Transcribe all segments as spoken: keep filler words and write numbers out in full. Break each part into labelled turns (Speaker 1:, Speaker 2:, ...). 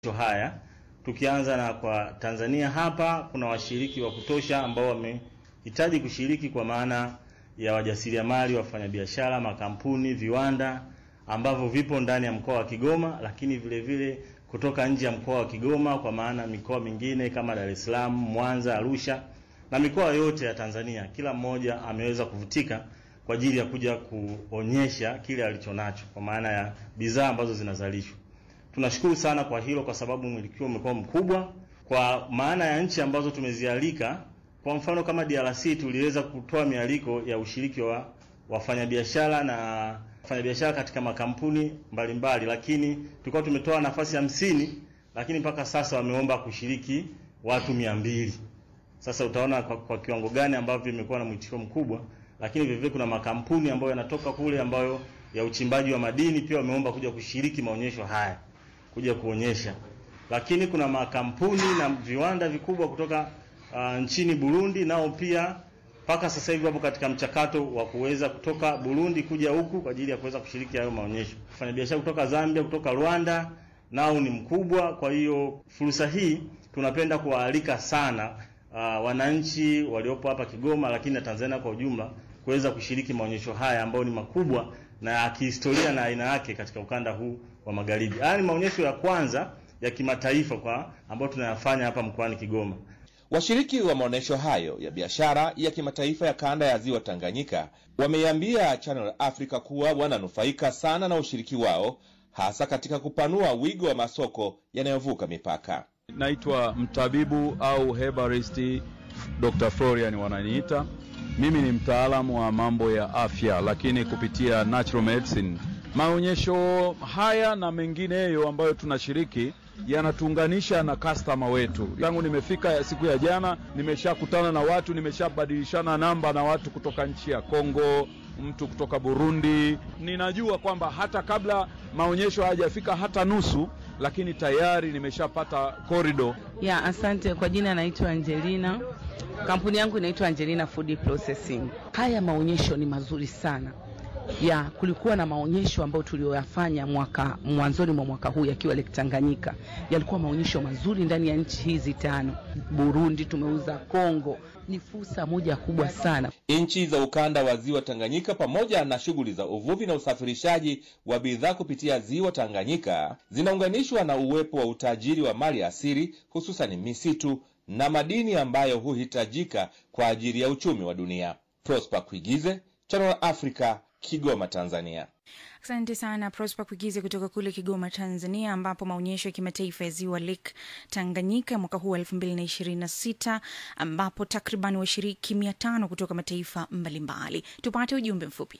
Speaker 1: haya. Tukianza na kwa Tanzania, hapa kuna washiriki wa kutosha ambao wamehitaji kushiriki, kwa maana ya wajasiriamali, wafanyabiashara, makampuni, viwanda ambavyo vipo ndani ya mkoa wa Kigoma, lakini vile vile kutoka nje ya mkoa wa Kigoma, kwa maana mikoa mingine kama Dar es Salaam, Mwanza, Arusha na mikoa yote ya Tanzania. Kila mmoja ameweza kuvutika kwa ajili ya kuja kuonyesha kile alichonacho, kwa maana ya bidhaa ambazo zinazalishwa. Tunashukuru sana kwa hilo, kwa sababu mwitikio umekuwa mkubwa kwa maana ya nchi ambazo tumezialika. Kwa mfano kama D R C tuliweza kutoa mialiko ya ushiriki wa wafanyabiashara na wafanyabiashara katika makampuni mbalimbali, lakini tulikuwa tumetoa nafasi hamsini, lakini mpaka sasa wameomba kushiriki watu mia mbili. Sasa utaona kwa, kwa kiwango gani ambavyo imekuwa na mwitikio mkubwa. Lakini vile vile kuna makampuni ambayo yanatoka kule ambayo ya uchimbaji wa madini pia wameomba kuja kushiriki maonyesho haya, kuja kuonyesha. Lakini kuna makampuni na viwanda vikubwa kutoka uh, nchini Burundi, nao pia mpaka sasa hivi wapo katika mchakato wa kuweza kutoka Burundi kuja huku kwa ajili ya kuweza kushiriki hayo maonyesho. Wafanyabiashara kutoka Zambia, kutoka Rwanda nao ni mkubwa. Kwa hiyo fursa hii tunapenda kuwaalika sana uh, wananchi waliopo hapa Kigoma, lakini na Tanzania kwa ujumla, kuweza kushiriki maonyesho haya ambayo ni makubwa na ya kihistoria na aina yake katika ukanda huu wa Magharibi. Haya ni maonyesho ya kwanza ya kimataifa kwa ambayo tunayafanya hapa mkoani Kigoma.
Speaker 2: Washiriki wa maonyesho hayo ya biashara ya kimataifa ya kanda ya Ziwa Tanganyika wameiambia Channel Africa kuwa wananufaika sana na ushiriki wao, hasa katika kupanua wigo wa masoko yanayovuka mipaka.
Speaker 3: Naitwa mtabibu au herbalist Doctor Florian wananiita. Mimi ni mtaalamu wa mambo ya afya, lakini kupitia natural medicine. Maonyesho haya na mengineyo ambayo tunashiriki yanatuunganisha na customer wetu. Tangu nimefika siku ya jana, nimeshakutana na watu, nimeshabadilishana namba na watu kutoka nchi ya Kongo, mtu kutoka Burundi. Ninajua kwamba hata kabla maonyesho hayajafika hata nusu, lakini tayari nimeshapata corridor.
Speaker 4: Ya, asante. Kwa jina naitwa Angelina. Kampuni yangu inaitwa Angelina Food Processing. Haya maonyesho ni mazuri sana. Ya, kulikuwa na maonyesho ambayo tulioyafanya mwaka mwanzoni mwa mwaka huu yakiwa Lake Tanganyika. Yalikuwa maonyesho mazuri ndani ya nchi hizi tano. Burundi tumeuza, Kongo. Ni fursa moja kubwa sana.
Speaker 2: Nchi za ukanda wa Ziwa Tanganyika pamoja na shughuli za uvuvi na usafirishaji wa bidhaa kupitia Ziwa Tanganyika zinaunganishwa na uwepo wa utajiri wa mali asili, hususan misitu na madini ambayo huhitajika kwa ajili ya uchumi wa dunia. Prosper Kuigize, Channel Africa, Kigoma, Tanzania.
Speaker 5: Asante sana Prosper Kuigize kutoka kule Kigoma, Tanzania, ambapo maonyesho ya kimataifa ya Ziwa Lake Tanganyika mwaka huu elfu mbili ishirini na sita, ambapo takriban washiriki mia tano kutoka mataifa mbalimbali. Tupate ujumbe mfupi.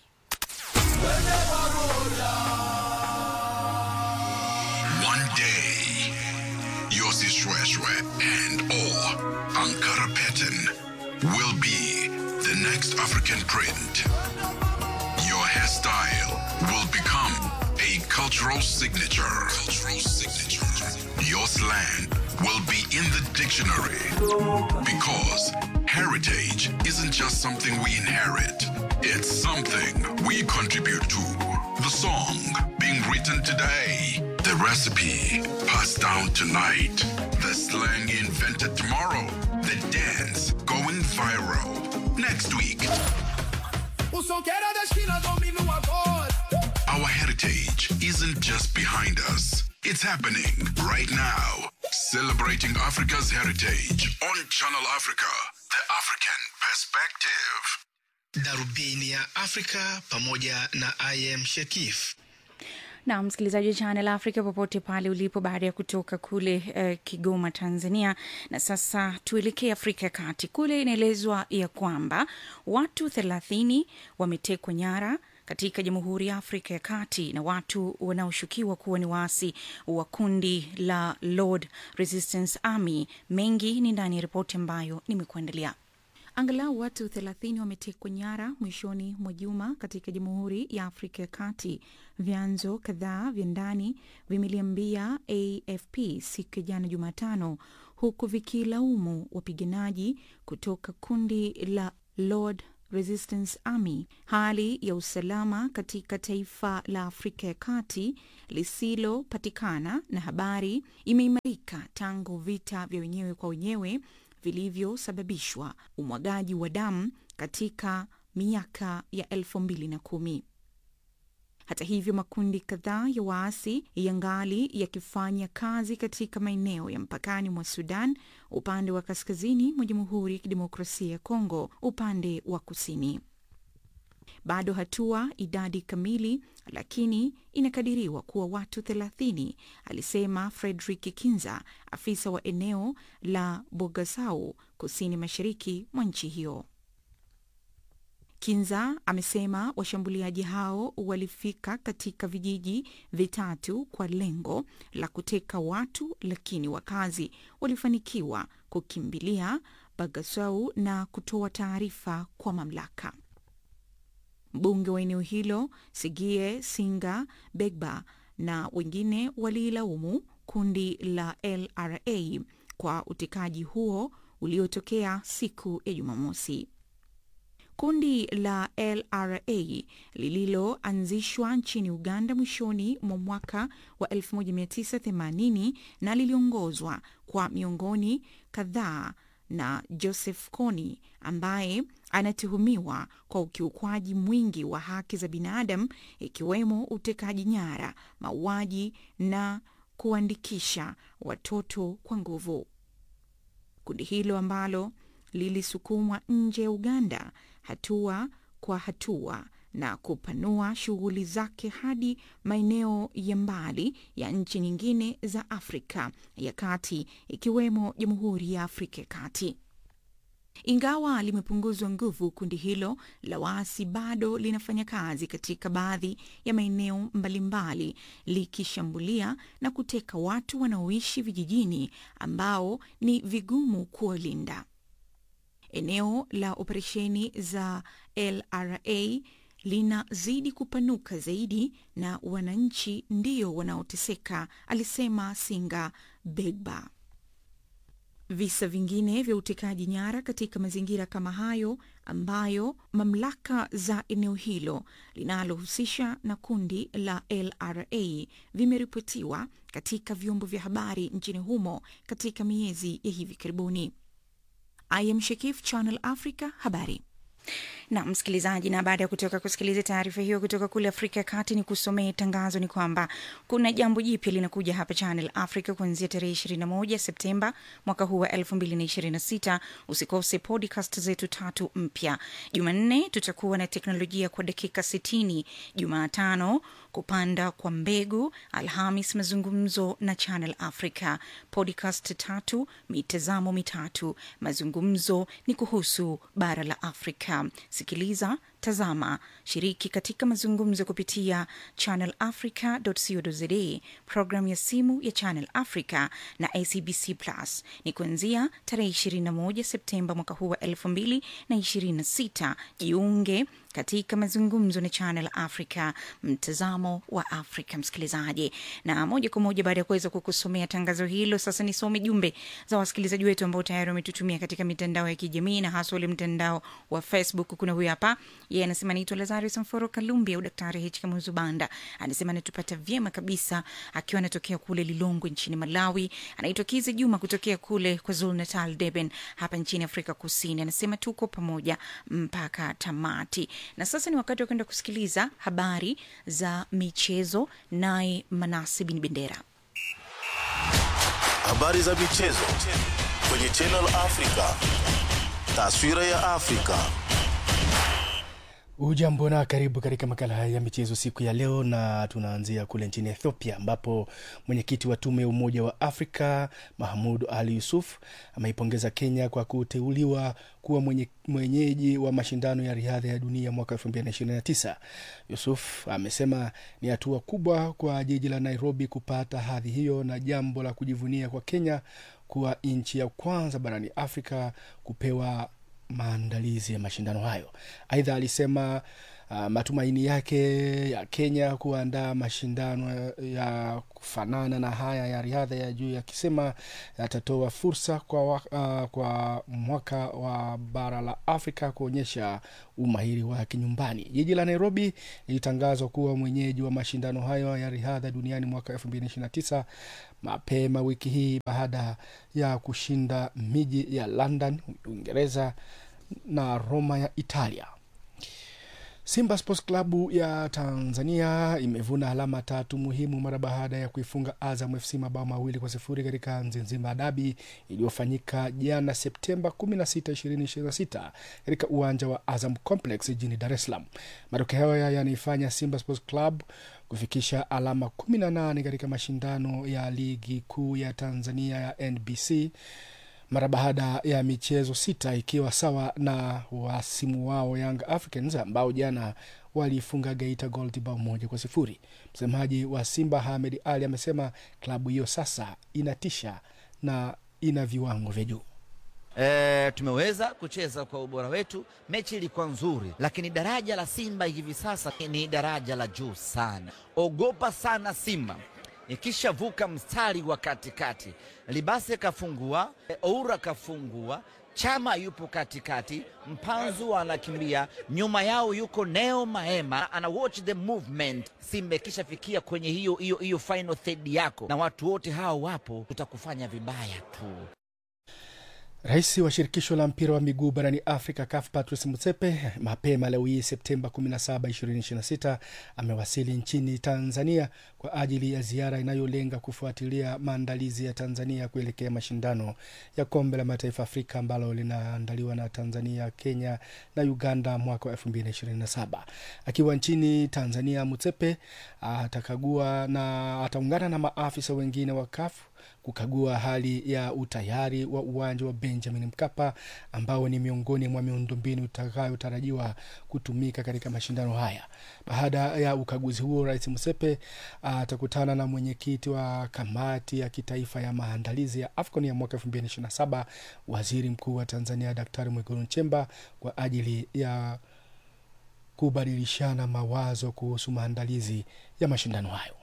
Speaker 6: One day, Yossi Shweshwe and all Ankara pattern will be the next African print. Your hairstyle will become a cultural signature. Cultural signature. Your slang will be in the dictionary, because heritage isn't just something we inherit. It's something we contribute to. The song being written today, the recipe passed down tonight, the slang invented tomorrow, the dance going viral next week. Our heritage isn't just behind us, it's happening right now. Celebrating Africa's heritage on Channel Africa, the African perspective.
Speaker 7: Darubini ya Afrika pamoja na I am Shekif.
Speaker 5: Na msikilizaji wa Channel Africa popote pale ulipo, baada ya kutoka kule uh, Kigoma, Tanzania, na sasa tuelekee Afrika ya Kati. Kule inaelezwa ya kwamba watu thelathini wametekwa nyara katika Jamhuri ya Afrika ya Kati na watu wanaoshukiwa kuwa ni waasi wa kundi la Lord Resistance Army. Mengi ni ndani ya ripoti ambayo nimekuandalia. Angalau watu thelathini wametekwa nyara mwishoni mwa juma katika Jamhuri ya Afrika ya Kati. Vyanzo kadhaa vya ndani vimeliambia A F P siku ya jana Jumatano, huku vikilaumu wapiganaji kutoka kundi la Lord Resistance Army. Hali ya usalama katika taifa la Afrika ya Kati lisilopatikana na habari imeimarika tangu vita vya wenyewe kwa wenyewe vilivyosababishwa umwagaji wa damu katika miaka ya elfu mbili na kumi. Hata hivyo, makundi kadhaa ya waasi yangali yakifanya kazi katika maeneo ya mpakani mwa Sudan, upande wa kaskazini mwa Jamhuri ya Kidemokrasia ya Kongo, upande wa kusini. Bado hatua idadi kamili, lakini inakadiriwa kuwa watu thelathini, alisema Frederick Kinza, afisa wa eneo la Bogasau, kusini mashariki mwa nchi hiyo. Kinza amesema washambuliaji hao walifika katika vijiji vitatu kwa lengo la kuteka watu, lakini wakazi walifanikiwa kukimbilia Bagasau na kutoa taarifa kwa mamlaka. Mbunge wa eneo hilo Sigie Singa Begba na wengine walilaumu kundi la L R A kwa utekaji huo uliotokea siku ya Jumamosi. Kundi la L R A lililoanzishwa nchini Uganda mwishoni mwa mwaka wa elfu moja mia tisa themanini na liliongozwa kwa miongoni kadhaa na Joseph Kony, ambaye anatuhumiwa kwa ukiukwaji mwingi wa haki za binadamu, ikiwemo utekaji nyara, mauaji na kuandikisha watoto kwa nguvu. Kundi hilo ambalo lilisukumwa nje ya Uganda hatua kwa hatua na kupanua shughuli zake hadi maeneo ya mbali ya nchi nyingine za Afrika ya Kati, ikiwemo Jamhuri ya Afrika ya Kati. Ingawa limepunguzwa nguvu, kundi hilo la waasi bado linafanya kazi katika baadhi ya maeneo mbalimbali, likishambulia na kuteka watu wanaoishi vijijini ambao ni vigumu kuwalinda. Eneo la operesheni za L R A linazidi kupanuka zaidi na wananchi ndio wanaoteseka, alisema Singa Begba. Visa vingine vya utekaji nyara katika mazingira kama hayo, ambayo mamlaka za eneo hilo linalohusisha na kundi la L R A vimeripotiwa katika vyombo vya habari nchini humo katika miezi ya hivi karibuni. I am Shakif, Channel Africa, habari. Na msikilizaji, na baada ya kutoka kusikiliza taarifa hiyo kutoka kule Afrika ya Kati, ni kusomea tangazo ni kwamba kuna jambo jipya linakuja hapa Channel Africa kuanzia tarehe ishirini na moja Septemba mwaka huu wa elfu mbili na ishirini na sita. Usikose podcast zetu tatu mpya. Jumanne tutakuwa na teknolojia kwa dakika sitini, Jumatano kupanda kwa mbegu, Alhamis mazungumzo na Channel Africa. Podcast tatu, mitazamo mitatu. Mazungumzo ni kuhusu bara la Afrika. Sikiliza, tazama, shiriki katika mazungumzo kupitia channel africa dot co dot za, program ya simu ya Channel Africa na A C B C Plus. Ni kuanzia tarehe ishirini na moja Septemba mwaka huu wa elfu mbili na ishirini na sita. Jiunge katika mazungumzo na Channel Africa, mtazamo wa Afrika, msikilizaji. Na moja kwa moja baada ya kuweza kukusomea tangazo hilo, sasa nisome jumbe za wasikilizaji wetu ambao tayari wametutumia katika mitandao ya kijamii, na hasa ule mtandao wa Facebook. Kuna huyu hapa, yeye anasema anaitwa Lazarus Mforo Kalumbi au Daktari H Kamuzu Banda. Anasema anatupata vyema kabisa akiwa anatokea kule Lilongwe nchini Malawi. Anaitwa Kize Juma kutokea kule KwaZulu Natal, Durban hapa nchini Afrika Kusini. Anasema tuko pamoja mpaka tamati. Na sasa ni wakati wa kwenda kusikiliza habari za michezo, naye Manase bin Bendera.
Speaker 8: Habari za michezo kwenye Channel Africa. Taswira ya Afrika.
Speaker 9: Ujambo na karibu katika makala haya ya michezo siku ya leo, na tunaanzia kule nchini Ethiopia ambapo mwenyekiti wa tume ya Umoja wa Afrika Mahmoud Ali Yusuf ameipongeza Kenya kwa kuteuliwa kuwa mwenye, mwenyeji wa mashindano ya riadha ya dunia mwaka elfu mbili na ishirini na tisa. Yusuf amesema ni hatua kubwa kwa jiji la Nairobi kupata hadhi hiyo na jambo la kujivunia kwa Kenya kuwa nchi ya kwanza barani Afrika kupewa maandalizi ya mashindano hayo. Aidha alisema uh, matumaini yake ya Kenya kuandaa mashindano ya kufanana na haya ya riadha ya juu, yakisema yatatoa fursa kwa, uh, kwa mwaka wa bara la Afrika kuonyesha umahiri wake nyumbani. Jiji la Nairobi ilitangazwa kuwa mwenyeji wa mashindano hayo ya riadha duniani mwaka elfu mbili ishirini na tisa mapema wiki hii baada ya kushinda miji ya London, Uingereza na Roma ya Italia. Simba Sports Club ya Tanzania imevuna alama tatu muhimu mara baada ya kuifunga Azam F C mabao mawili kwa sifuri katika Nzizima Derby iliyofanyika jana Septemba kumi na sita, ishirini ishirini na sita katika uwanja wa Azam Complex jijini Dar es Salaam. Matokeo haya yanaifanya Simba Sports Club kufikisha alama kumi na nane katika mashindano ya ligi kuu ya Tanzania ya N B C mara baada ya michezo sita, ikiwa sawa na wasimu wao Young Africans ambao jana walifunga Geita Gold bao moja kwa sifuri. Msemaji wa Simba Hamed Ali amesema klabu hiyo sasa inatisha na ina viwango vya juu.
Speaker 10: E, tumeweza kucheza kwa ubora wetu, mechi ilikuwa nzuri, lakini daraja la Simba hivi sasa ni daraja la juu sana. Ogopa sana Simba ikishavuka mstari wa katikati. Libase kafungua, Oura kafungua, Chama yupo katikati, Mpanzu anakimbia, nyuma yao yuko Neo Maema ana watch the movement. Simba kishafikia kwenye hiyo hiyo hiyo final third yako, na watu wote hao wapo, tutakufanya vibaya tu.
Speaker 9: Rais wa shirikisho la mpira wa miguu barani Afrika C A F Patrice Motsepe mapema leo hii Septemba kumi na saba, ishirini ishirini na sita amewasili nchini Tanzania kwa ajili ya ziara inayolenga kufuatilia maandalizi ya Tanzania kuelekea mashindano ya kombe la mataifa Afrika ambalo linaandaliwa na Tanzania, Kenya na Uganda mwaka wa elfu mbili ishirini na saba. Akiwa nchini Tanzania, Motsepe atakagua na ataungana na maafisa wengine wa C A F kukagua hali ya utayari wa uwanja wa Benjamin Mkapa ambao ni miongoni mwa miundombinu itakayotarajiwa kutumika katika mashindano haya. Baada ya ukaguzi huo, Rais Motsepe atakutana na mwenyekiti wa kamati ya kitaifa ya maandalizi ya AFCON ya mwaka elfu mbili ishirini na saba, Waziri Mkuu wa Tanzania Daktari Mwigulu Nchemba, kwa ajili ya kubadilishana mawazo kuhusu maandalizi ya mashindano hayo.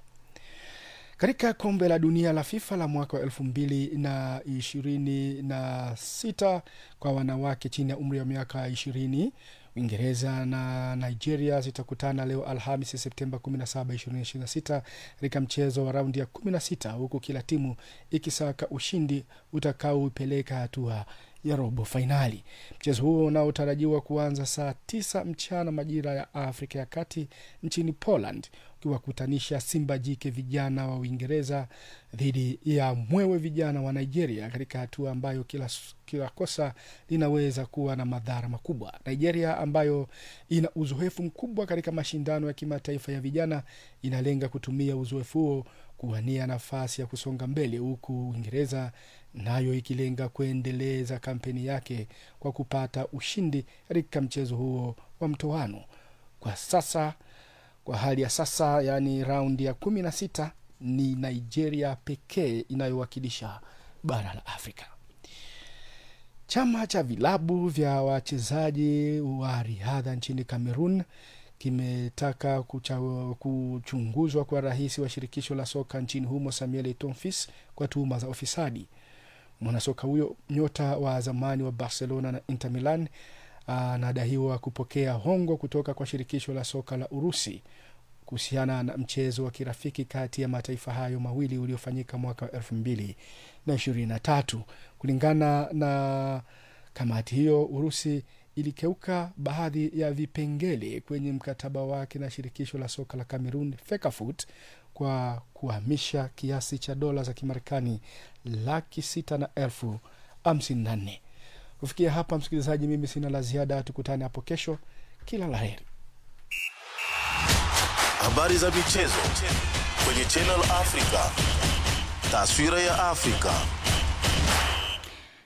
Speaker 9: Katika kombe la dunia la FIFA la mwaka wa elfu mbili na ishirini na sita kwa wanawake chini ya umri wa miaka ishirini, Uingereza na Nigeria zitakutana leo Alhamisi Septemba kumi na saba, ishirini ishirini na sita katika mchezo wa raundi ya kumi na sita, huku kila timu ikisaka ushindi utakaoipeleka hatua ya robo finali. Mchezo huo unaotarajiwa kuanza saa tisa mchana majira ya Afrika ya Kati nchini Poland, ukiwakutanisha Simba Jike vijana wa Uingereza dhidi ya Mwewe vijana wa Nigeria katika hatua ambayo kila kila kosa linaweza kuwa na madhara makubwa. Nigeria ambayo ina uzoefu mkubwa katika mashindano ya kimataifa ya vijana inalenga kutumia uzoefu huo kuwania nafasi ya kusonga mbele, huku Uingereza nayo ikilenga kuendeleza kampeni yake kwa kupata ushindi katika mchezo huo wa mtoano. Kwa sasa, kwa hali ya sasa, yani raundi ya kumi na sita, ni Nigeria pekee inayowakilisha bara la Afrika. Chama cha vilabu vya wachezaji wa riadha nchini Cameroon kimetaka kuchunguzwa kwa rais wa shirikisho la soka nchini humo Samuel Eto'o Fils kwa tuhuma za ufisadi. Mwanasoka huyo nyota wa zamani wa Barcelona na Inter Milan anadaiwa kupokea hongo kutoka kwa shirikisho la soka la Urusi kuhusiana na mchezo wa kirafiki kati ya mataifa hayo mawili uliofanyika mwaka wa elfu mbili na ishirini na tatu. Kulingana na kamati hiyo, Urusi ilikeuka baadhi ya vipengele kwenye mkataba wake na shirikisho la soka la Cameroon Fecafoot kwa kuhamisha kiasi cha dola za Kimarekani laki sita na elfu hamsini na nne. Kufikia hapa, msikilizaji, mimi sina la ziada. Tukutane hapo kesho. Kila laheri.
Speaker 8: Habari za michezo kwenye Channel Africa. Taswira ya Afrika.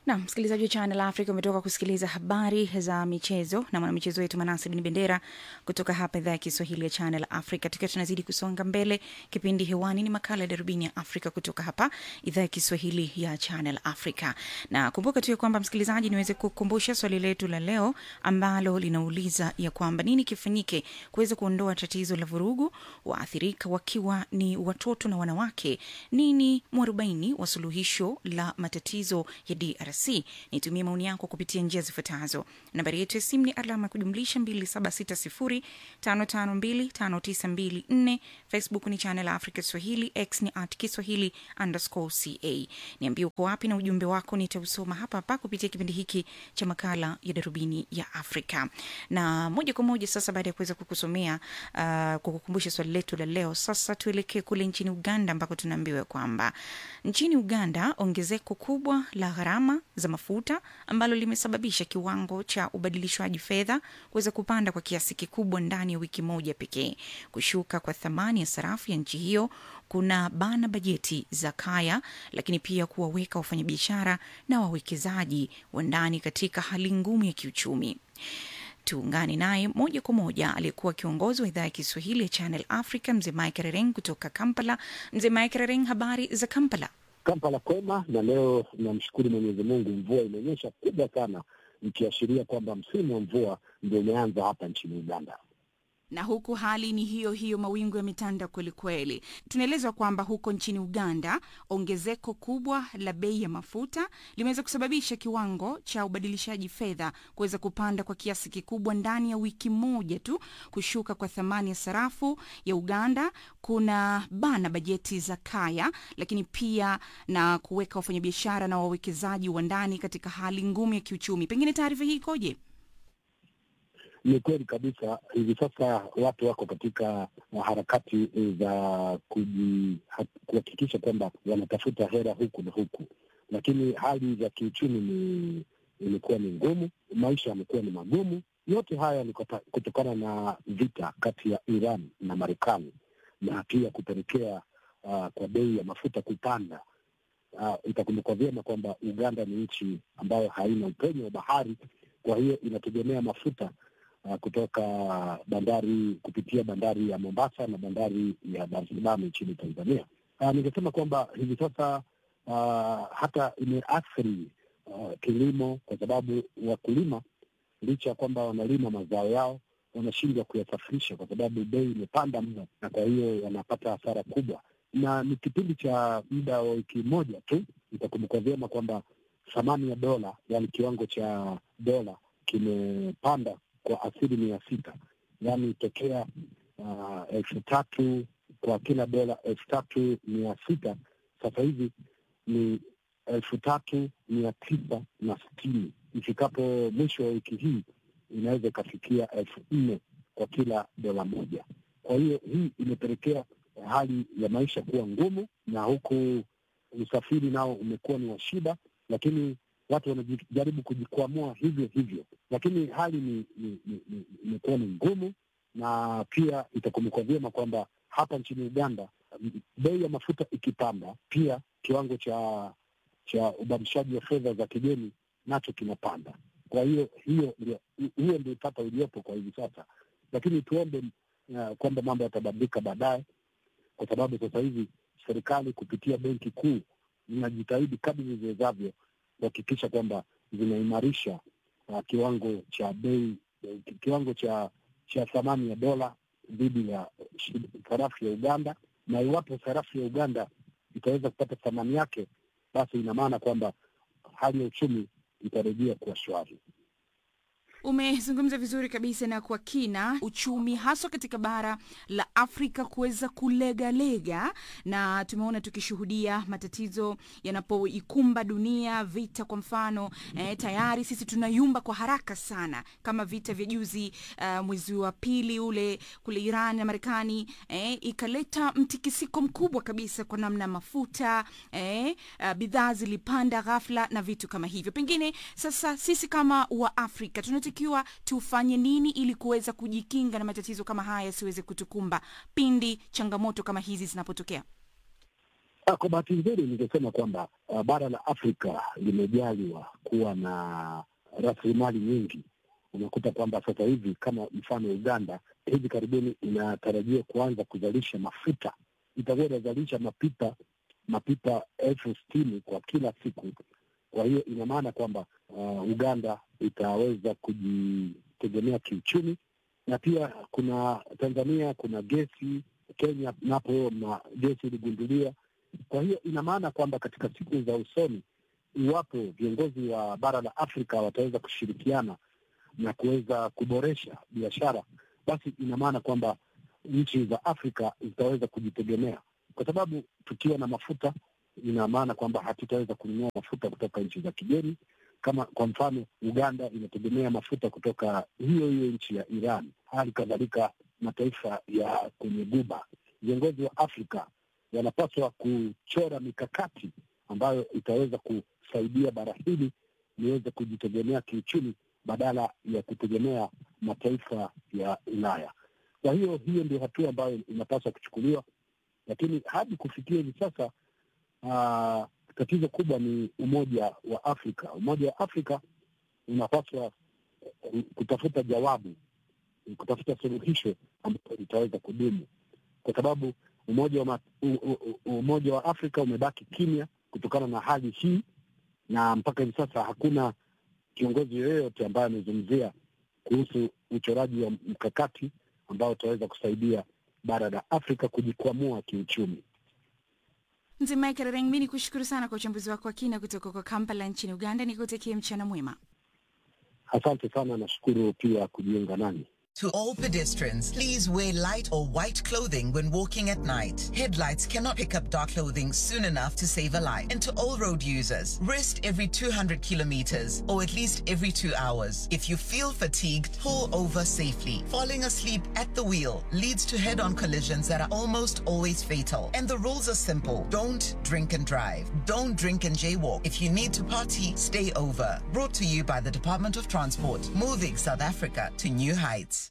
Speaker 5: Na msikilizaji wa Channel Africa umetoka kusikiliza habari za michezo na mwanamichezo wetu Manase Bin Bendera kutoka hapa idhaa ya Kiswahili ya Channel Africa. Tukiwa tunazidi kusonga mbele, kipindi hewani ni makala ya Darubini ya Afrika kutoka hapa idhaa ya Kiswahili ya Channel Africa. Na kumbuka tu kwamba msikilizaji, niweze kukumbusha swali letu la leo ambalo linauliza ya kwamba nini kifanyike kuweza kuondoa tatizo la vurugu, waathirika wakiwa ni watoto na wanawake. Nini mwarobaini wa suluhisho la matatizo ya D R C? Nitumie maoni yako kupitia njia zifuatazo. Nambari yetu ya simu ni alama kujumlisha mbili saba sita sifuri tano tano mbili tano tisa mbili nne. Facebook ni Channel Africa Swahili, X ni at Kiswahili underscore ca. Niambie uko wapi na ujumbe wako nitausoma hapa hapa kupitia kipindi hiki cha makala ya Darubini ya Afrika. Na moja kwa moja sasa, baada ya kuweza kukusomea uh, kukukumbusha swali letu la leo, sasa tuelekee kule nchini Uganda ambako tunaambiwa kwamba nchini Uganda ongezeko kubwa la gharama za mafuta ambalo limesababisha kiwango cha ubadilishwaji fedha kuweza kupanda kwa kiasi kikubwa ndani ya wiki moja pekee. Kushuka kwa thamani ya sarafu ya nchi hiyo kuna bana bajeti za kaya, lakini pia kuwaweka wafanyabiashara na wawekezaji wa ndani katika hali ngumu ya kiuchumi. Tuungane naye moja kwa moja aliyekuwa kiongozi wa idhaa ya Kiswahili ya Channel Africa, Mzee Mike Rereng kutoka Kampala. Mzee Mike Rereng, habari za Kampala?
Speaker 11: Kampala kwema, na leo namshukuru Mwenyezi Mungu, mvua imenyesha kubwa sana, ikiashiria kwamba msimu wa mvua ndio umeanza hapa nchini Uganda.
Speaker 5: Na huku hali ni hiyo hiyo, mawingu yametanda kweli kweli. Tunaelezwa kwamba huko nchini Uganda ongezeko kubwa la bei ya mafuta limeweza kusababisha kiwango cha ubadilishaji fedha kuweza kupanda kwa kiasi kikubwa ndani ya wiki moja tu. Kushuka kwa thamani ya sarafu ya Uganda kuna bana bajeti za kaya, lakini pia na kuweka wafanyabiashara na wawekezaji wa ndani katika hali ngumu ya kiuchumi. Pengine taarifa hii ikoje?
Speaker 11: Ni kweli kabisa, hivi sasa watu wako katika harakati za kuhakikisha kwamba wanatafuta hela huku na huku, lakini hali za kiuchumi ni ilikuwa ni ngumu, maisha yamekuwa ni magumu. Yote haya ni kutokana na vita kati ya Iran na Marekani, na pia kupelekea uh, kwa bei ya mafuta kupanda. Uh, itakumbuka vyema kwamba Uganda ni nchi ambayo haina upenyo wa bahari, kwa hiyo inategemea mafuta Uh, kutoka bandari kupitia bandari ya Mombasa na bandari ya Dar es Salaam nchini Tanzania. Uh, ningesema kwamba hivi sasa uh, hata imeathiri uh, kilimo, kwa sababu wakulima licha ya kwamba wanalima mazao yao wanashindwa kuyasafirisha kwa sababu bei imepanda mno, na kwa hiyo wanapata hasara kubwa. Na ni kipindi cha muda wa wiki moja tu. Itakumbuka vyema kwamba thamani ya dola, yani kiwango cha dola kimepanda kwa asilimia sita, yani tokea uh, elfu tatu kwa kila dola elfu tatu mia sita, sasa hivi ni elfu tatu mia tisa na sitini. Ifikapo mwisho wa wiki hii inaweza ikafikia elfu nne kwa kila dola moja. Kwa hiyo hii imepelekea hali ya maisha kuwa ngumu, na huku usafiri nao umekuwa ni wa shida, lakini watu wanajaribu kujikwamua hivyo hivyo, lakini hali ni imekuwa ni, ni, ni ngumu. Na pia itakumbuka vyema kwamba hapa nchini Uganda bei ya mafuta ikipanda, pia kiwango cha cha ubadilishaji wa fedha za kigeni nacho kinapanda. Kwa hiyo hiyo hiyo ndio tata iliyopo kwa hivi sasa, lakini tuombe uh, kwamba mambo yatabadilika baadaye, kwa sababu sasa hivi serikali kupitia benki kuu inajitahidi kadri ziwezavyo kuhakikisha kwamba zinaimarisha uh, kiwango cha bei uh, kiwango cha cha thamani ya dola dhidi ya sarafu ya Uganda. Na iwapo sarafu ya Uganda itaweza kupata thamani yake, basi ina maana kwamba hali ya uchumi itarejea kuwa shwari.
Speaker 5: Umezungumza vizuri kabisa na kwa kina uchumi haswa katika bara la Afrika kuweza kulega-lega, na tumeona tukishuhudia matatizo yanapoikumba dunia, vita kwa mfano, eh, tayari sisi tunayumba kwa haraka sana, kama vita vya juzi uh, mwezi wa pili ule kule Iran na Marekani, eh, ikaleta mtikisiko mkubwa kabisa kwa namna mafuta, eh, uh, bidhaa zilipanda ghafla na vitu kama hivyo. Pengine sasa sisi kama wa Afrika tunataka kiwa tufanye nini ili kuweza kujikinga na matatizo kama haya siweze kutukumba pindi changamoto kama hizi zinapotokea?
Speaker 11: Kwa bahati nzuri ningesema kwamba uh, bara la Afrika limejaliwa kuwa na rasilimali nyingi. Unakuta kwamba sasa hivi kama mfano Uganda hivi karibuni inatarajiwa kuanza kuzalisha mafuta. Itakuwa inazalisha mapipa mapipa elfu sitini kwa kila siku. Kwa hiyo ina maana kwamba uh, Uganda itaweza kujitegemea kiuchumi, na pia kuna Tanzania, kuna gesi, Kenya napo na gesi iligunduliwa. Kwa hiyo ina maana kwamba katika siku za usoni, iwapo viongozi wa bara la Afrika wataweza kushirikiana na kuweza kuboresha biashara, basi ina maana kwamba nchi za Afrika zitaweza kujitegemea, kwa sababu tukiwa na mafuta ina maana kwamba hatutaweza kununua mafuta kutoka nchi za kigeni. Kama kwa mfano Uganda inategemea mafuta kutoka hiyo hiyo nchi ya Iran, hali kadhalika mataifa ya kwenye Guba. Viongozi wa Afrika wanapaswa kuchora mikakati ambayo itaweza kusaidia bara hili liweze kujitegemea kiuchumi badala ya kutegemea mataifa ya Ulaya. Kwa hiyo hiyo ndio hatua ambayo inapaswa kuchukuliwa, lakini hadi kufikia hivi sasa uh, tatizo kubwa ni Umoja wa Afrika. Umoja wa Afrika unapaswa kutafuta jawabu, kutafuta suluhisho ambayo itaweza kudumu, kwa sababu Umoja wa, u, u, Umoja wa Afrika umebaki kimya kutokana na hali hii, na mpaka hivi sasa hakuna kiongozi yoyote ambaye amezungumzia kuhusu uchoraji wa mkakati ambao utaweza kusaidia bara la Afrika kujikwamua kiuchumi.
Speaker 5: Mzee Michael Reng, mimi nikushukuru sana kwa uchambuzi wako wa kina kutoka kwa Kampala nchini Uganda. Nikutakie mchana mwema.
Speaker 11: Asante sana, nashukuru pia kujiunga nani.
Speaker 12: To all pedestrians, please wear light or white clothing when walking at night. Headlights cannot pick up dark clothing soon enough to save a life. And to all road users, rest every two hundred kilometers or at least every two hours. If you feel fatigued, pull over safely. Falling asleep at the wheel leads to head-on collisions that are almost always fatal. And the rules are simple. Don't drink and drive. Don't drink and jaywalk. If you need to party, stay over. Brought to you by the Department of Transport, moving South Africa to new heights.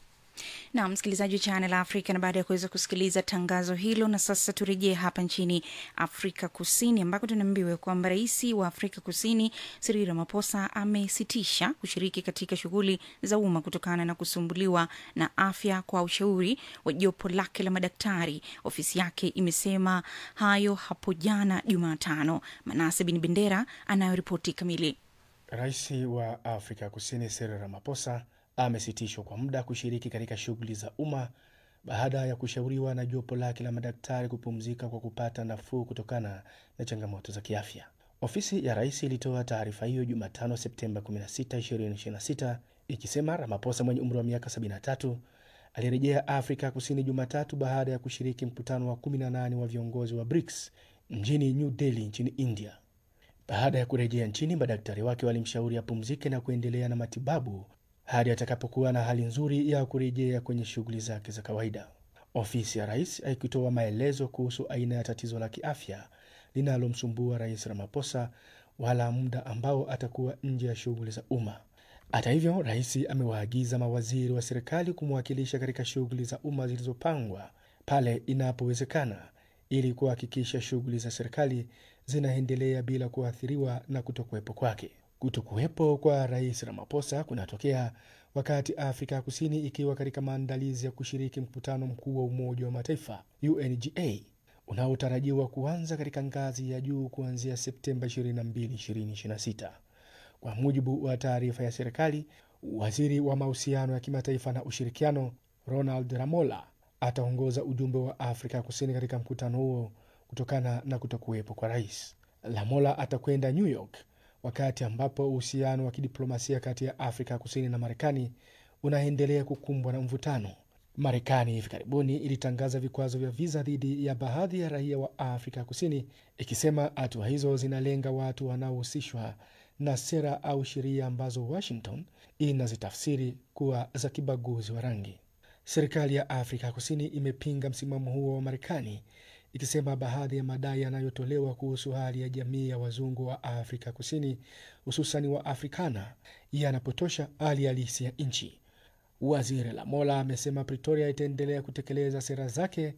Speaker 5: Na msikilizaji Channel Africa, na baada ya kuweza kusikiliza tangazo hilo, na sasa turejee hapa nchini Afrika Kusini ambako tunaambiwa kwamba rais wa Afrika Kusini Cyril Ramaphosa amesitisha kushiriki katika shughuli za umma kutokana na kusumbuliwa na afya kwa ushauri wa jopo lake la madaktari. Ofisi yake imesema hayo hapo jana Jumatano. Manase bin Bendera anayoripoti kamili.
Speaker 9: Rais wa Afrika Kusini Cyril Ramaphosa amesitishwa kwa muda kushiriki katika shughuli za umma baada ya kushauriwa na jopo lake la madaktari kupumzika kwa kupata nafuu kutokana na changamoto za kiafya. Ofisi ya rais ilitoa taarifa hiyo Jumatano Septemba kumi na sita, ishirini ishirini na sita ikisema Ramaphosa mwenye umri wa miaka sabini na tatu alirejea Afrika Kusini Jumatatu baada ya kushiriki mkutano wa kumi na nane wa viongozi wa BRICS mjini New Delhi nchini India. Baada ya kurejea nchini, madaktari wake walimshauri apumzike na kuendelea na matibabu hadi atakapokuwa na hali nzuri ya kurejea kwenye shughuli zake za kawaida. Ofisi ya rais haikutoa maelezo kuhusu aina ya tatizo la kiafya linalomsumbua Rais Ramaphosa wala muda ambao atakuwa nje ya shughuli za umma. Hata hivyo, rais amewaagiza mawaziri wa serikali kumwakilisha katika shughuli za umma zilizopangwa pale inapowezekana ili kuhakikisha shughuli za serikali zinaendelea bila kuathiriwa na kutokuwepo kwake. Kutokuwepo kwa Rais Ramaphosa kunatokea wakati Afrika Kusini ikiwa katika maandalizi ya kushiriki mkutano mkuu wa Umoja wa Mataifa U N G A unaotarajiwa kuanza katika ngazi ya juu kuanzia Septemba ishirini na mbili, ishirini ishirini na sita. Kwa mujibu wa taarifa ya serikali, waziri wa mahusiano ya kimataifa na ushirikiano Ronald Lamola ataongoza ujumbe wa Afrika Kusini katika mkutano huo kutokana na kutokuwepo kwa rais. Lamola atakwenda New York wakati ambapo uhusiano wa kidiplomasia kati ya Afrika Kusini na Marekani unaendelea kukumbwa na mvutano. Marekani hivi karibuni ilitangaza vikwazo vya visa dhidi ya baadhi ya raia wa Afrika Kusini, ikisema hatua hizo zinalenga watu wanaohusishwa na sera au sheria ambazo Washington inazitafsiri kuwa za kibaguzi wa rangi. Serikali ya Afrika Kusini imepinga msimamo huo wa Marekani, ikisema baadhi ya madai yanayotolewa kuhusu hali ya jamii ya wazungu wa Afrika Kusini, hususan wa Afrikana, yanapotosha hali halisi ya nchi. Waziri Lamola amesema Pretoria itaendelea kutekeleza sera zake kwa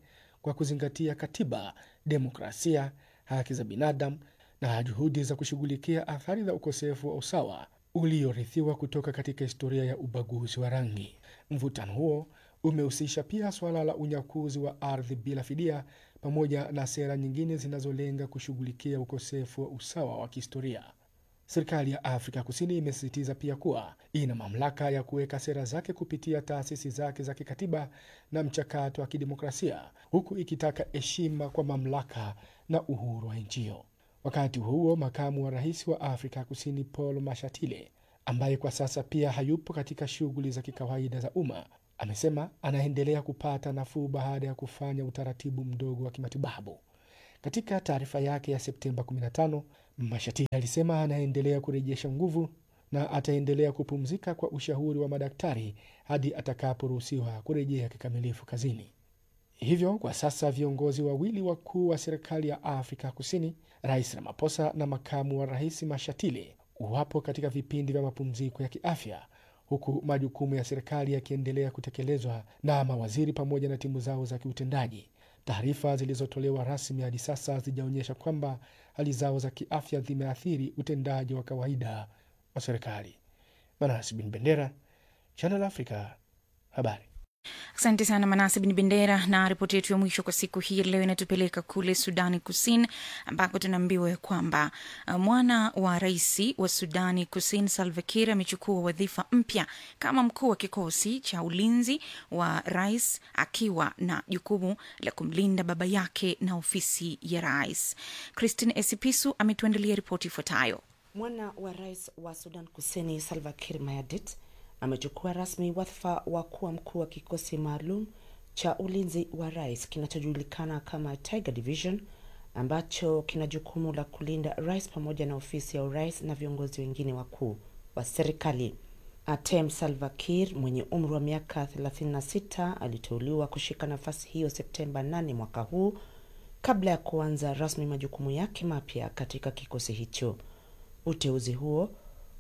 Speaker 9: kwa kuzingatia katiba, demokrasia, haki za binadamu na juhudi za kushughulikia athari za ukosefu wa usawa uliorithiwa kutoka katika historia ya ubaguzi wa rangi. Mvutano huo umehusisha pia swala la unyakuzi wa ardhi bila fidia pamoja na sera nyingine zinazolenga kushughulikia ukosefu wa usawa wa kihistoria. Serikali ya Afrika Kusini imesisitiza pia kuwa ina mamlaka ya kuweka sera zake kupitia taasisi zake za kikatiba na mchakato wa kidemokrasia, huku ikitaka heshima kwa mamlaka na uhuru wa nchi hiyo. Wakati huo, makamu wa rais wa Afrika Kusini Paul Mashatile, ambaye kwa sasa pia hayupo katika shughuli za kikawaida za umma, amesema anaendelea kupata nafuu baada ya kufanya utaratibu mdogo wa kimatibabu. Katika taarifa yake ya Septemba kumi na tano, Mashatile alisema anaendelea kurejesha nguvu na ataendelea kupumzika kwa ushauri wa madaktari hadi atakaporuhusiwa kurejea kikamilifu kazini. Hivyo kwa sasa viongozi wawili wakuu wa serikali ya Afrika Kusini, Rais Ramaphosa na makamu wa rais Mashatile, wapo katika vipindi vya mapumziko ya kiafya, huku majukumu ya serikali yakiendelea kutekelezwa na mawaziri pamoja na timu zao za kiutendaji. Taarifa zilizotolewa rasmi hadi sasa hazijaonyesha kwamba hali zao za kiafya zimeathiri utendaji wa kawaida wa serikali. Manasi bin Bendera, Channel Africa, habari.
Speaker 5: Asante sana Manasi bin Bendera, na ripoti yetu ya mwisho kwa siku hii leo inatupeleka kule Sudani Kusini, ambako tunaambiwa kwamba mwana wa rais wa Sudani Kusini Salva Kiir amechukua wadhifa mpya kama mkuu wa kikosi cha ulinzi wa rais, akiwa na jukumu la kumlinda baba yake na ofisi ya rais. Christine Esipisu ametuandalia ripoti ifuatayo.
Speaker 13: Mwana wa rais wa Sudan Kusini Salva Kiir Mayardit amechukua rasmi wadhifa wa kuwa mkuu wa kikosi maalum cha ulinzi wa rais kinachojulikana kama Tiger Division, ambacho kina jukumu la kulinda rais pamoja na ofisi ya rais na viongozi wengine wakuu wa serikali. Atem Salva Kiir mwenye umri wa miaka thelathini na sita aliteuliwa kushika nafasi hiyo Septemba nane mwaka huu, kabla ya kuanza rasmi majukumu yake mapya katika kikosi hicho. Uteuzi huo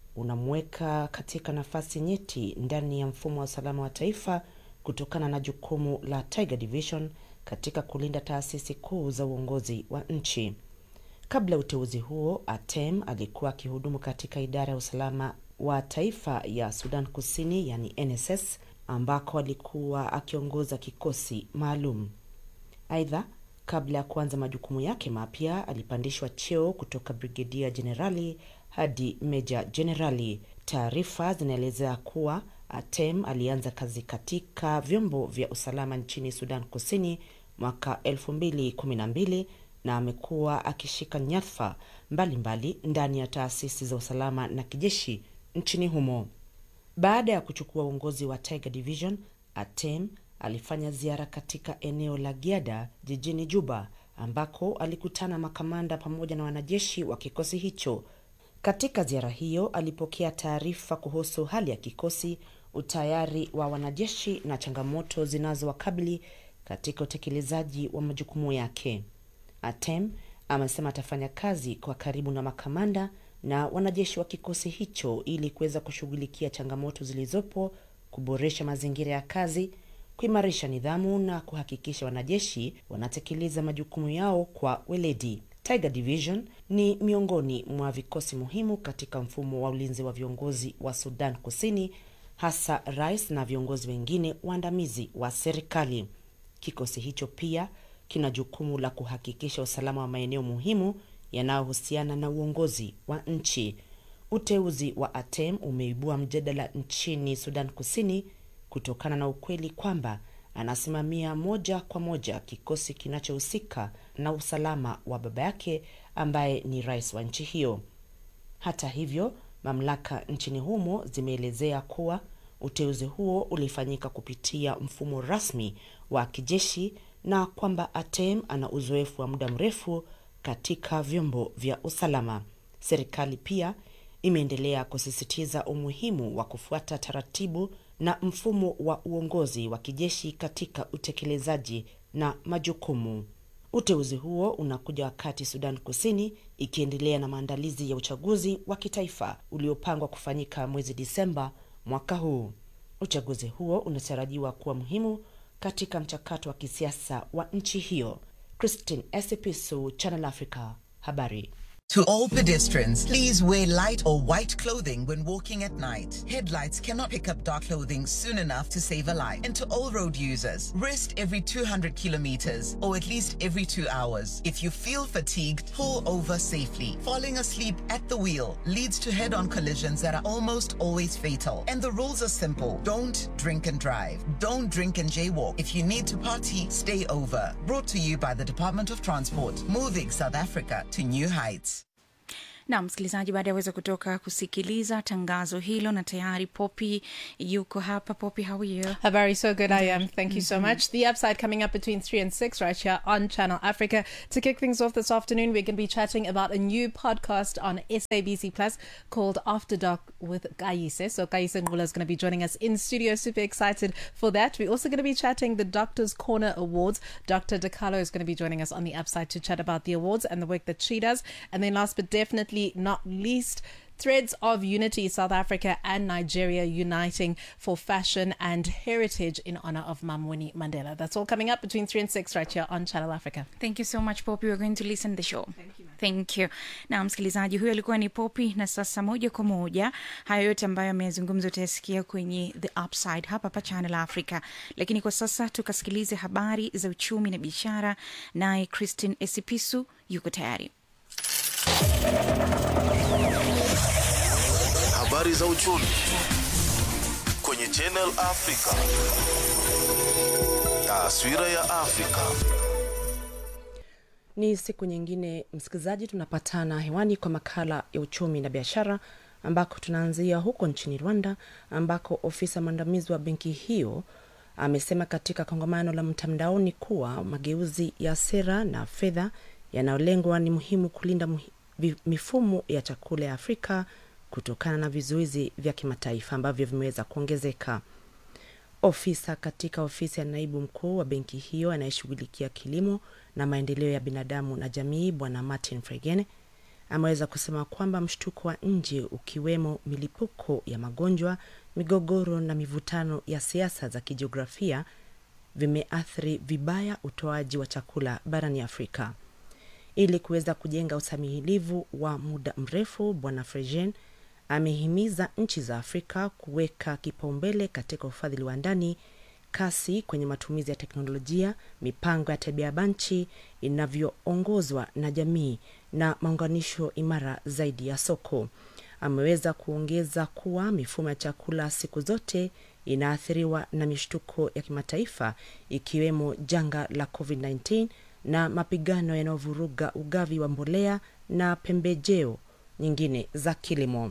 Speaker 13: unamweka katika nafasi nyeti ndani ya mfumo wa usalama wa taifa kutokana na jukumu la Tiger Division katika kulinda taasisi kuu za uongozi wa nchi. Kabla uteuzi huo, Atem alikuwa akihudumu katika idara ya usalama wa taifa ya Sudan Kusini, yani N S S, ambako alikuwa akiongoza kikosi maalum. Aidha, kabla ya kuanza majukumu yake mapya, alipandishwa cheo kutoka brigedia generali hadi meja generali. Taarifa zinaelezea kuwa Atem alianza kazi katika vyombo vya usalama nchini Sudan Kusini mwaka elfu mbili kumi na mbili na amekuwa akishika nyadhifa mbalimbali ndani ya taasisi za usalama na kijeshi nchini humo. Baada ya kuchukua uongozi wa Tiger Division, Atem alifanya ziara katika eneo la Giada jijini Juba, ambako alikutana makamanda pamoja na wanajeshi wa kikosi hicho. Katika ziara hiyo alipokea taarifa kuhusu hali ya kikosi, utayari wa wanajeshi na changamoto zinazowakabili katika utekelezaji wa majukumu yake. Atem amesema atafanya kazi kwa karibu na makamanda na wanajeshi wa kikosi hicho ili kuweza kushughulikia changamoto zilizopo, kuboresha mazingira ya kazi, kuimarisha nidhamu na kuhakikisha wanajeshi wanatekeleza majukumu yao kwa weledi. Tiger Division ni miongoni mwa vikosi muhimu katika mfumo wa ulinzi wa viongozi wa Sudan Kusini, hasa rais na viongozi wengine waandamizi wa serikali. Kikosi hicho pia kina jukumu la kuhakikisha usalama wa maeneo muhimu yanayohusiana na uongozi wa nchi. Uteuzi wa Atem umeibua mjadala nchini Sudan Kusini kutokana na ukweli kwamba anasimamia moja kwa moja kikosi kinachohusika na usalama wa baba yake ambaye ni rais wa nchi hiyo. Hata hivyo, mamlaka nchini humo zimeelezea kuwa uteuzi huo ulifanyika kupitia mfumo rasmi wa kijeshi na kwamba Atem ana uzoefu wa muda mrefu katika vyombo vya usalama. Serikali pia imeendelea kusisitiza umuhimu wa kufuata taratibu na mfumo wa uongozi wa kijeshi katika utekelezaji na majukumu. Uteuzi huo unakuja wakati Sudan Kusini ikiendelea na maandalizi ya uchaguzi wa kitaifa uliopangwa kufanyika mwezi Disemba mwaka huu. Uchaguzi huo unatarajiwa kuwa muhimu katika mchakato wa kisiasa wa nchi hiyo. Christine Esipisu, Channel Africa, habari.
Speaker 12: To all pedestrians, please wear light or white clothing when walking at night. Headlights cannot pick up dark clothing soon enough to save a life. And to all road users, rest every two hundred kilometers or at least every two hours. If you feel fatigued, pull over safely. Falling asleep at the wheel leads to head-on collisions that are almost always fatal. And the rules are simple. Don't drink and drive. Don't drink and jaywalk. If you need to party, stay over. Brought to you by the Department of Transport, moving South Africa to new heights.
Speaker 5: Na msikilizaji, baada ya weza kutoka kusikiliza tangazo hilo, na tayari Poppy yuko hapa. Poppy, how are you?
Speaker 14: Very so good I am. Thank you so much. The Upside coming up between three and six right here on Channel Africa. To kick things off this afternoon, we're going to be chatting about a new podcast on S A B C Plus called After Dark with Kayise. So Kayise Ngula is going to be joining us in studio. Super excited for that. We're also going to be chatting the Doctor's Corner Awards. Doctor DeCarlo is going to be joining us on the Upside to chat about the awards and the work that she does. And then last but definitely not least, Threads of Unity, South Africa and Nigeria uniting for fashion and heritage in honor of Mam Winnie Mandela. That's all coming up between three and six right here on Channel Africa.
Speaker 5: Thank you so much, Poppy. We're going to listen to the show. Thank you. Thank you. Na msikilizaji, huyo alikuwa ni Poppy, na sasa moja kwa moja hayo yote ambayo amezungumza utasikia kwenye The Upside hapa pa Channel Africa. Lakini kwa sasa tukasikilize habari za uchumi na biashara, naye Christine Esipisu yuko tayari.
Speaker 8: Habari za uchumi kwenye Channel Africa. Taswira ya Afrika.
Speaker 13: Ni siku nyingine msikilizaji, tunapatana hewani kwa makala ya uchumi na biashara, ambako tunaanzia huko nchini Rwanda, ambako ofisa mwandamizi wa benki hiyo amesema katika kongamano la mtandaoni kuwa mageuzi ya sera na fedha yanayolengwa ni muhimu kulinda muhi, mifumo ya chakula ya Afrika kutokana na vizuizi vya kimataifa ambavyo vimeweza kuongezeka. Ofisa katika ofisi ya naibu mkuu wa benki hiyo anayeshughulikia kilimo na maendeleo ya binadamu na jamii, Bwana Martin Fregene, ameweza kusema kwamba mshtuko wa nje ukiwemo milipuko ya magonjwa, migogoro na mivutano ya siasa za kijiografia vimeathiri vibaya utoaji wa chakula barani Afrika. Ili kuweza kujenga usamihilivu wa muda mrefu, Bwana Fregene amehimiza nchi za Afrika kuweka kipaumbele katika ufadhili wa ndani, kasi kwenye matumizi ya teknolojia, mipango ya tabia banchi inavyoongozwa na jamii na maunganisho imara zaidi ya soko. Ameweza kuongeza kuwa mifumo ya chakula siku zote inaathiriwa na mishtuko ya kimataifa, ikiwemo janga la COVID kumi na tisa na mapigano yanayovuruga ugavi wa mbolea na pembejeo nyingine za kilimo.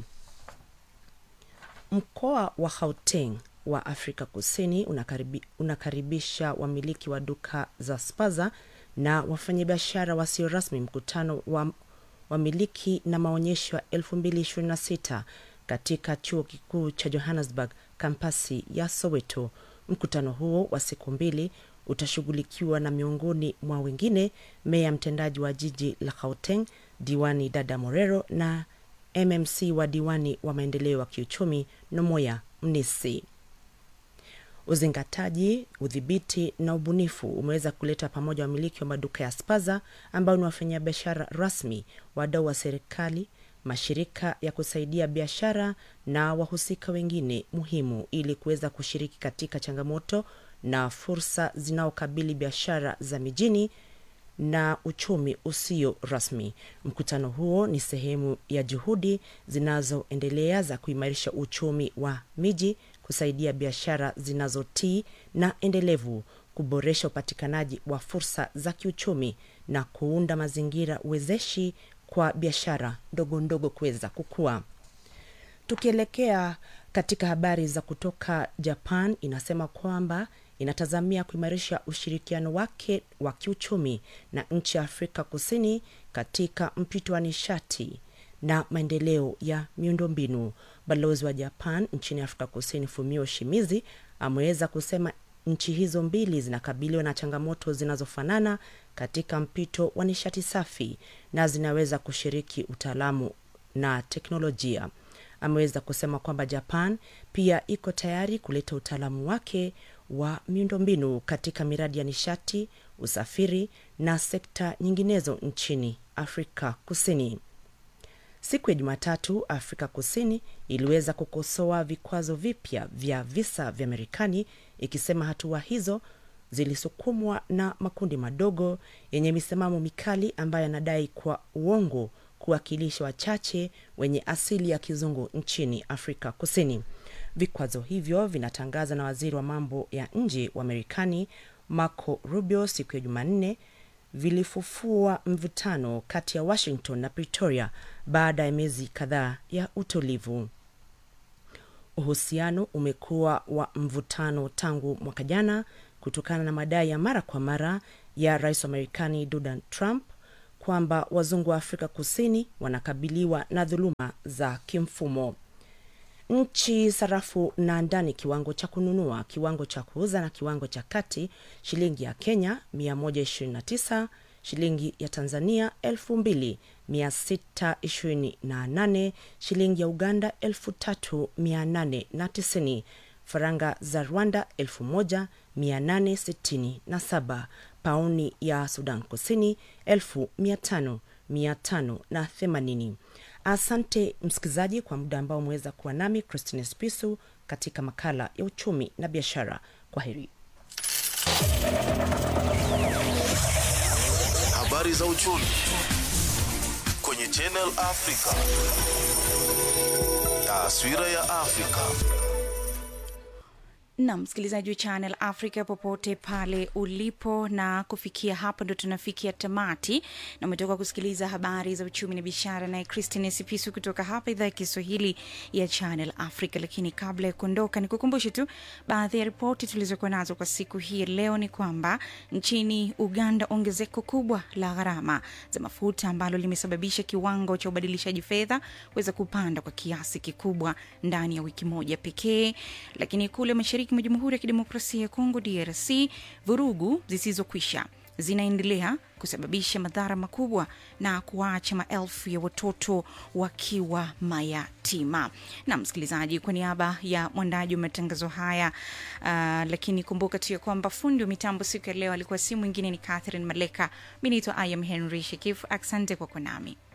Speaker 13: Mkoa wa Gauteng wa Afrika Kusini unakaribi, unakaribisha wamiliki wa duka za spaza na wafanyabiashara wasio rasmi mkutano wa wamiliki na maonyesho ya elfu mbili ishirini na sita katika chuo kikuu cha Johannesburg, kampasi ya Soweto. Mkutano huo wa siku mbili utashughulikiwa na miongoni mwa wengine meya mtendaji wa jiji la Gauteng, Diwani Dada Morero, na M M C wa Diwani wa maendeleo wa kiuchumi Nomoya Mnisi. Uzingataji, udhibiti na ubunifu umeweza kuleta pamoja wamiliki wa maduka ya spaza ambao ni wafanyabiashara rasmi, wadau wa serikali, mashirika ya kusaidia biashara na wahusika wengine muhimu ili kuweza kushiriki katika changamoto na fursa zinaokabili biashara za mijini na uchumi usio rasmi. Mkutano huo ni sehemu ya juhudi zinazoendelea za kuimarisha uchumi wa miji, kusaidia biashara zinazotii na endelevu, kuboresha upatikanaji wa fursa za kiuchumi na kuunda mazingira wezeshi kwa biashara ndogo ndogo kuweza kukua. Tukielekea katika habari za kutoka Japan, inasema kwamba inatazamia kuimarisha ushirikiano wake wa kiuchumi na nchi ya Afrika Kusini katika mpito wa nishati na maendeleo ya miundombinu. Balozi wa Japan nchini Afrika Kusini, Fumio Shimizi, ameweza kusema nchi hizo mbili zinakabiliwa na changamoto zinazofanana katika mpito wa nishati safi na zinaweza kushiriki utaalamu na teknolojia. Ameweza kusema kwamba Japan pia iko tayari kuleta utaalamu wake wa miundombinu katika miradi ya nishati, usafiri na sekta nyinginezo nchini Afrika Kusini. Siku ya Jumatatu, Afrika Kusini iliweza kukosoa vikwazo vipya vya visa vya Marekani, ikisema hatua hizo zilisukumwa na makundi madogo yenye misimamo mikali ambayo yanadai kwa uongo kuwakilisha wachache wenye asili ya kizungu nchini Afrika Kusini. Vikwazo hivyo vinatangaza na waziri wa mambo ya nje wa Marekani Marco Rubio siku ya Jumanne vilifufua mvutano kati ya Washington na Pretoria baada ya miezi kadhaa ya utulivu. Uhusiano umekuwa wa mvutano tangu mwaka jana kutokana na madai ya mara kwa mara ya rais wa Marekani Donald Trump kwamba wazungu wa Afrika Kusini wanakabiliwa na dhuluma za kimfumo. Nchi, sarafu na ndani, kiwango cha kununua, kiwango cha kuuza na kiwango cha kati: shilingi ya Kenya mia moja ishirini na tisa, shilingi ya Tanzania elfu mbili mia sita ishirini na nane, shilingi ya Uganda elfu tatu mia nane na tisini, faranga za Rwanda elfu moja mia nane sitini na saba, pauni ya Sudan Kusini elfu mia tano mia tano na themanini. Asante msikizaji kwa muda ambao umeweza kuwa nami Christine Spisu katika makala ya uchumi na biashara. Kwaheri.
Speaker 8: Habari za uchumi kwenye Channel Africa. Taswira ya Afrika.
Speaker 5: Na msikilizaji wa Channel Africa popote pale ulipo, na kufikia hapa ndo tunafikia tamati, na umetoka kusikiliza habari za uchumi na biashara na Christine Sipisu kutoka hapa idhaa ya Kiswahili ya Channel Africa. Lakini kabla ya kuondoka, nikukumbushe tu baadhi ya ripoti tulizokuwa nazo kwa siku hii leo. Ni kwamba nchini Uganda ongezeko kubwa la gharama za mafuta ambalo limesababisha kiwango cha ubadilishaji fedha kuweza kupanda kwa kiasi kikubwa ndani ya wiki moja pekee. Lakini kule mashariki mwa Jamhuri ya Kidemokrasia ya Kongo D R C, vurugu zisizokwisha zinaendelea kusababisha madhara makubwa na kuacha maelfu ya watoto wakiwa mayatima. Na msikilizaji, kwa niaba ya mwandaji wa matangazo haya, uh, lakini kumbuka tu kwamba fundi wa mitambo siku ya leo alikuwa si mwingine ni Catherine Maleka. Mimi naitwa I am Henry Shekif. Asante kwa kuwa nami.